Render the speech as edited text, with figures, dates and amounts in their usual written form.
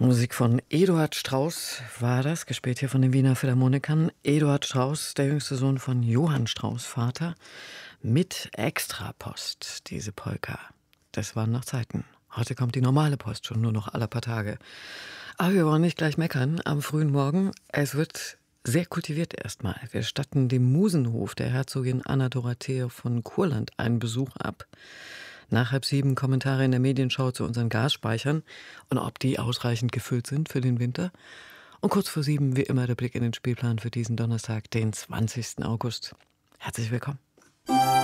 Musik von Eduard Strauss war das, gespielt hier von den Wiener Philharmonikern. Eduard Strauss, der jüngste Sohn von Johann Strauss Vater, mit Extrapost, diese Polka. Das waren noch Zeiten. Heute kommt die normale Post schon nur noch alle paar Tage. Aber wir wollen nicht gleich meckern am frühen Morgen. Es wird sehr kultiviert erstmal. Wir statten dem Musenhof der Herzogin Anna Dorothea von Kurland einen Besuch ab. Nach 6:30 Kommentare in der Medienschau zu unseren Gasspeichern und ob die ausreichend gefüllt sind für den Winter. Und kurz vor 7 wie immer der Blick in den Spielplan für diesen Donnerstag, den 20. August. Herzlich willkommen.